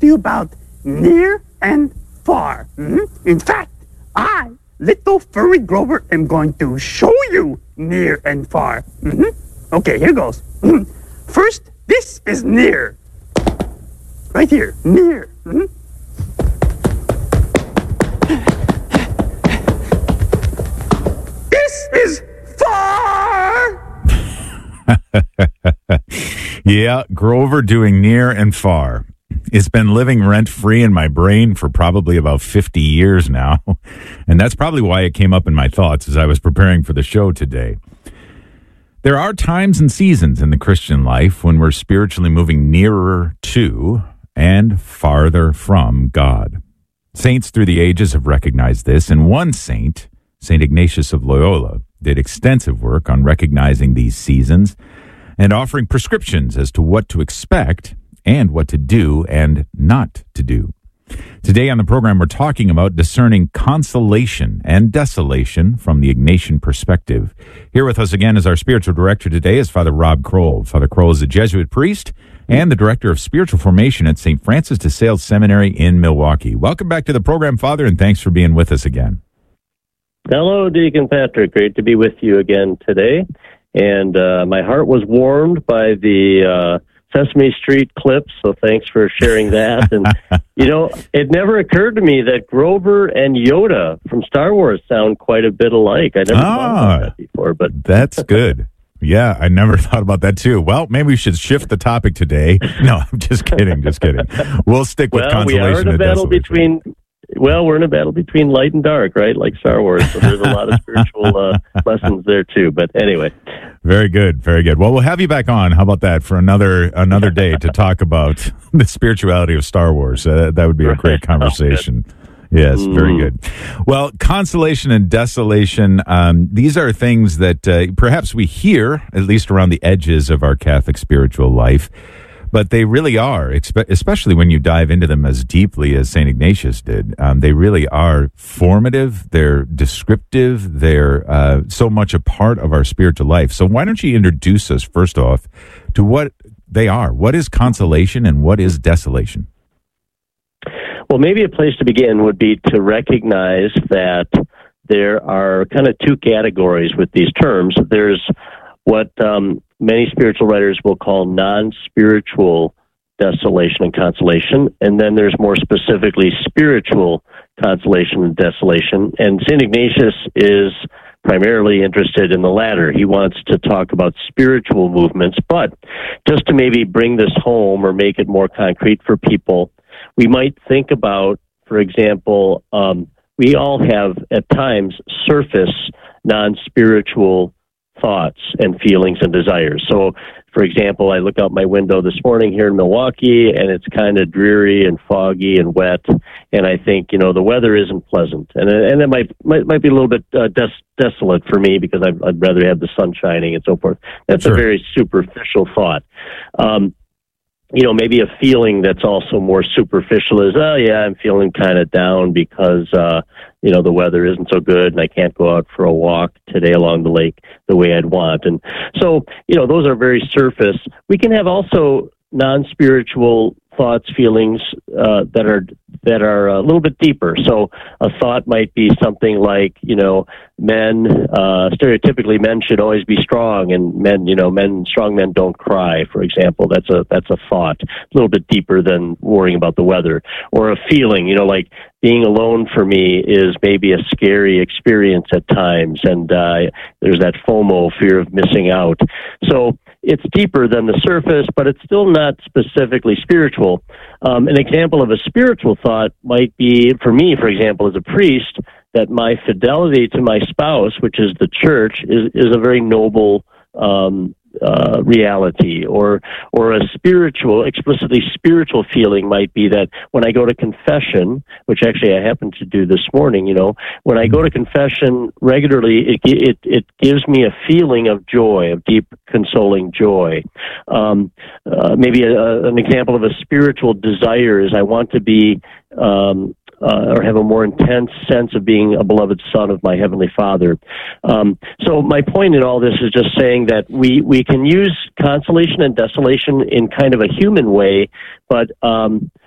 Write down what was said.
to you about near and far. In fact, I, little furry Grover, am going to show you near and far. Okay, here goes. First, this is near. Right here, near. This is far. Yeah, Grover doing near and far. It's been living rent-free in my brain for probably about 50 years now. And that's probably why it came up in my thoughts as I was preparing for the show today. There are times and seasons in the Christian life when we're spiritually moving nearer to and farther from God. Saints through the ages have recognized this, and one saint, St. Ignatius of Loyola, did extensive work on recognizing these seasons and offering prescriptions as to what to expect and what to do and not to do. Today on the program, we're talking about discerning consolation and desolation from the Ignatian perspective. Here with us again as our spiritual director today is Father Rob Kroll. Father Kroll is a Jesuit priest and the director of spiritual formation at St. Francis de Sales Seminary in Milwaukee. Welcome back to the program, Father, and thanks for being with us again. Hello, Deacon Patrick. Great to be with you again today. And my heart was warmed by the Sesame Street clips, so thanks for sharing that. And, you know, it never occurred to me that Grover and Yoda from Star Wars sound quite a bit alike. I never thought about that before. But that's good. Yeah, I never thought about that too. Well, maybe we should shift the topic today. No, I'm just kidding, We'll stick with consolation and desolation. We're in a battle between light and dark, right? Like Star Wars. So there's a lot of spiritual lessons there too. But anyway. Very good. Very good. Well, we'll have you back on. How about that for another day to talk about the spirituality of Star Wars? That would be a great conversation. Yes, very good. Well, consolation and desolation, these are things that perhaps we hear, at least around the edges of our Catholic spiritual life. But they really are, especially when you dive into them as deeply as St. Ignatius did. They really are formative. They're descriptive. They're so much a part of our spiritual life. So why don't you introduce us, first off, to what they are? What is consolation and what is desolation? Well, maybe a place to begin would be to recognize that there are kind of two categories with these terms. There's what many spiritual writers will call non-spiritual desolation and consolation, and then there's more specifically spiritual consolation and desolation. And St. Ignatius is primarily interested in the latter. He wants to talk about spiritual movements, but just to maybe bring this home or make it more concrete for people, we might think about, for example, we all have at times surface non-spiritual thoughts and feelings and desires. So, for example, I look out my window this morning here in Milwaukee, and it's kind of dreary and foggy and wet, and I think, you know, the weather isn't pleasant, and it might be a little bit desolate for me because I'd rather have the sun shining and so forth. That's sure. A very superficial thought. You know, maybe a feeling that's also more superficial is, oh yeah, I'm feeling kind of down because, you know, the weather isn't so good and I can't go out for a walk today along the lake the way I'd want. And so, you know, those are very surface. We can have also non-spiritual thoughts, feelings that are a little bit deeper. So a thought might be something like, you know, stereotypically men should always be strong, and strong men don't cry, for example. That's a thought, a little bit deeper than worrying about the weather. Or a feeling, you know, like being alone for me is maybe a scary experience at times, and there's that FOMO, fear of missing out. So it's deeper than the surface, but it's still not specifically spiritual. An example of a spiritual thought might be, for me, for example, as a priest, that my fidelity to my spouse, which is the church, is a very noble reality. Or a explicitly spiritual feeling might be that when I go to confession, which actually I happen to do this morning, you know, when I go to confession regularly, it gives me a feeling of joy, of deep, consoling joy. Maybe an example of a spiritual desire is I want to be or have a more intense sense of being a beloved son of my Heavenly Father. So my point in all this is just saying that we can use consolation and desolation in kind of a human way, but